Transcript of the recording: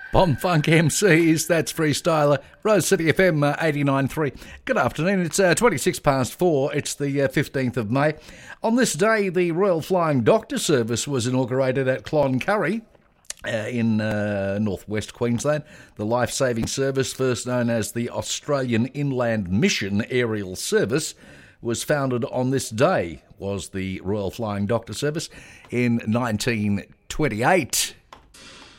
Bomb Funk MCs, that's Freestyler, Rose City FM 89.3. Good afternoon, it's 26 past 4, it's the 15th of May. On this day, the Royal Flying Doctor Service was inaugurated at Cloncurry in northwest Queensland. The life-saving service, first known as the Australian Inland Mission Aerial Service, was founded on this day, was the Royal Flying Doctor Service, in 1928.